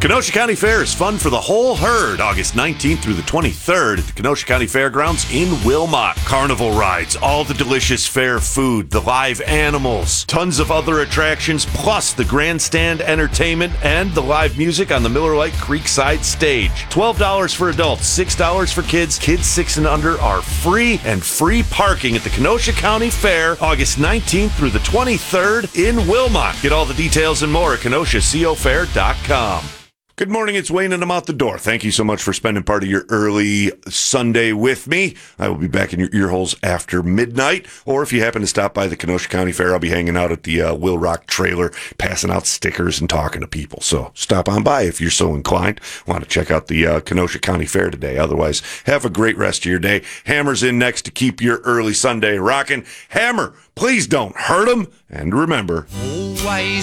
Kenosha County Fair is fun for the whole herd, August 19th through the 23rd at the Kenosha County Fairgrounds in Wilmot. Carnival rides, all the delicious fair food, the live animals, tons of other attractions, plus the grandstand entertainment and the live music on the Miller Lite Creekside stage. $12 for adults, $6 for kids. Kids 6 and under are free, and free parking at the Kenosha County Fair, August 19th through the 23rd in Wilmot. Get all the details and more at KenoshaCoFair.com. Good morning, it's Wayne and I'm out the door. Thank you so much for spending part of your early Sunday with me. I will be back in your ear holes after midnight, or if you happen to stop by the Kenosha County Fair, I'll be hanging out at the Will Rock trailer, passing out stickers and talking to people. So stop on by if you're so inclined. Want to check out the Kenosha County Fair today. Otherwise, have a great rest of your day. Hammer's in next to keep your early Sunday rocking. Hammer, please don't hurt him. And remember, always